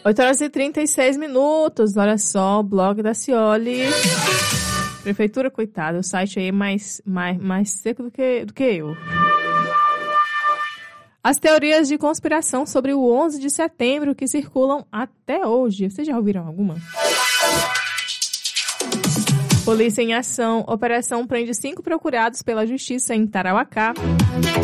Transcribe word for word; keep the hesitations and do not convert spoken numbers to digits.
oito horas e trinta e seis minutos. Olha só, o blog da Cioli. Prefeitura, coitada, o site aí é mais, mais, mais seco do que, do que eu. As teorias de conspiração sobre o onze de setembro que circulam até hoje. Vocês já ouviram alguma? Polícia em ação. Operação prende cinco procurados pela justiça em Tarauacá.